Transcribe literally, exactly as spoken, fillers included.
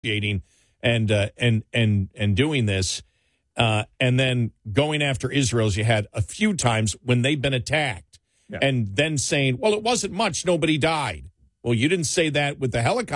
negotiating and uh, and and and doing this, uh, and then going after Israel as you had a few times when they've been attacked, Yeah. and then saying, "Well, it wasn't much; nobody died." Well, you didn't say that with the helicopter.